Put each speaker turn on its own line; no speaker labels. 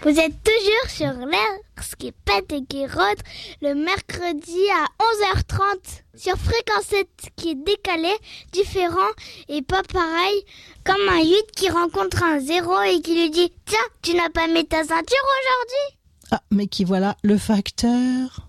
Vous êtes toujours sur l'air, ce qui pète et qui rôde, le mercredi à 11h30 sur Fréquence 7 qui est décalé, différent et pas pareil, comme un 8 qui rencontre un 0 et qui lui dit « Tiens, tu n'as pas mis ta ceinture aujourd'hui ?»
Ah, mais qui voilà le facteur.